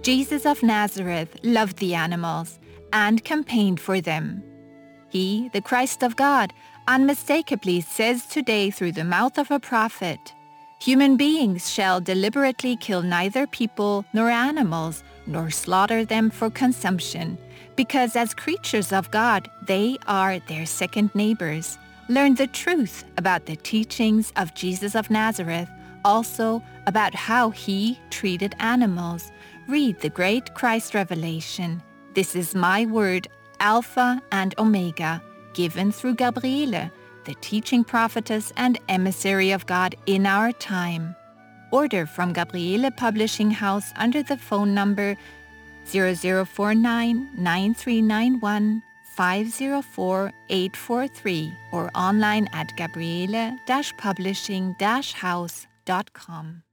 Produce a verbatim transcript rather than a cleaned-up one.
Jesus of Nazareth loved the animals and campaigned for them. He, the Christ of God, unmistakably says today through the mouth of a prophet, "Human beings shall deliberately kill neither people nor animals, nor slaughter them for consumption, because as creatures of God, they are their second neighbors. Learn the truth about the teachings of Jesus of Nazareth, also about how he treated animals. Read the great Christ revelation. This is my word, Alpha and Omega, given through Gabriele, the teaching prophetess and emissary of God in our time. Order from Gabriele Publishing House under the phone number zero zero four nine, nine three nine one, five zero four, eight four three or online at gabriele dash publishing dash house dot com.